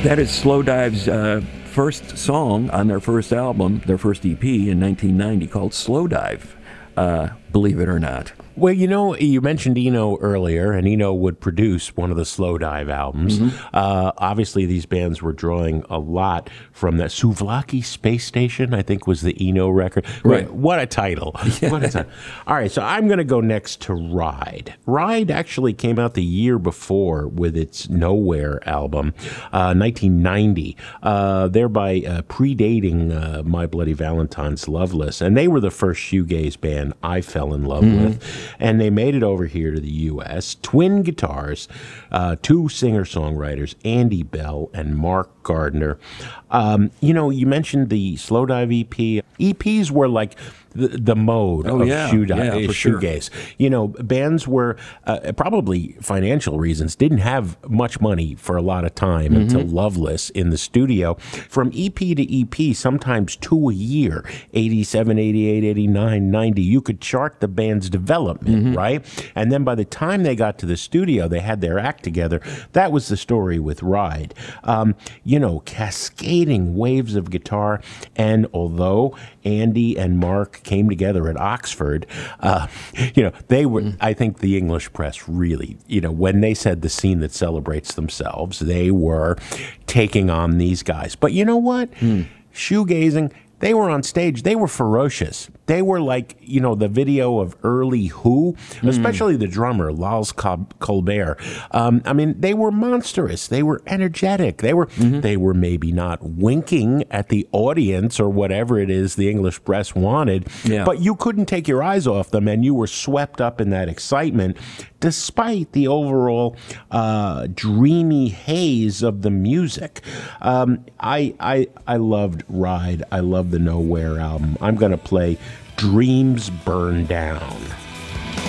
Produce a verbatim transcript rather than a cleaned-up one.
That is Slowdive's uh, first song on their first album, their first E P in nineteen ninety, called Slowdive, uh, believe it or not. Well, you know, you mentioned Eno earlier, and Eno would produce one of the Slowdive albums. Mm-hmm. Uh, obviously, these bands were drawing a lot from that Souvlaki Space Station, I think was the Eno record. Right. What a title. Yeah. What a title. All right, so I'm going to go next to Ride. Ride actually came out the year before with its Nowhere album, uh, nineteen ninety, uh, thereby uh, predating uh, My Bloody Valentine's Loveless. And they were the first shoegaze band I fell in love mm-hmm. with. And they made it over here to the U S Twin guitars, uh, two singer-songwriters, Andy Bell and Mark Gardner. Um, you know, you mentioned the Slowdive E P. E Ps were like the, the mode oh, of yeah. shoe yeah, for shoegaze. Sure. You know, bands were, uh, probably financial reasons, didn't have much money for a lot of time mm-hmm. until Loveless in the studio. From E P to E P, sometimes two a year, eighty-seven, eighty-eight, eighty-nine, ninety, you could chart the band's development, mm-hmm. right? And then by the time they got to the studio, they had their act together. That was the story with Ride. Um, you know, cascading waves of guitar, and although Andy and Mark came together at Oxford, uh, you know, they were, mm. I think the English press really, you know, when they said the scene that celebrates themselves, they were taking on these guys. But you know what? Mm. Shoegazing, they were on stage. They were ferocious. They were like, you know, the video of early Who, mm. especially the drummer, Lals Colbert. Um, I mean, they were monstrous. They were energetic. They were, mm-hmm. they were maybe not winking at the audience or whatever it is the English press wanted, yeah. but you couldn't take your eyes off them, and you were swept up in that excitement, despite the overall uh, dreamy haze of the music. Um, I, I, I loved Ride. I loved the Nowhere album. I'm going to play Dreams Burn Down.